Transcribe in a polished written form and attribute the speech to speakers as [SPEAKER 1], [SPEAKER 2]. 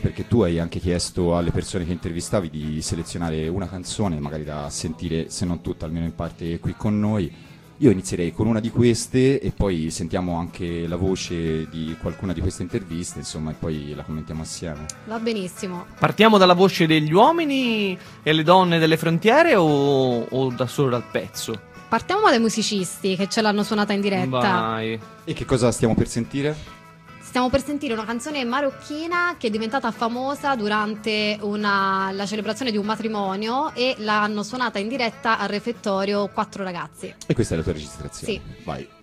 [SPEAKER 1] perché tu hai anche chiesto alle persone che intervistavi di selezionare una canzone, magari da sentire, se non tutta, almeno in parte qui con noi. Io inizierei con una di queste e poi sentiamo anche la voce di qualcuna di queste interviste, insomma, e poi la commentiamo assieme.
[SPEAKER 2] Va benissimo.
[SPEAKER 3] Partiamo dalla voce degli uomini e le donne delle frontiere o da solo dal pezzo?
[SPEAKER 2] Partiamo dai musicisti che ce l'hanno suonata in diretta.
[SPEAKER 3] Vai.
[SPEAKER 1] E che cosa stiamo per sentire?
[SPEAKER 2] Stiamo per sentire una canzone marocchina che è diventata famosa durante la celebrazione di un matrimonio e l'hanno suonata in diretta al refettorio 4 ragazzi.
[SPEAKER 1] E questa è la tua registrazione?
[SPEAKER 2] Sì.
[SPEAKER 1] Vai.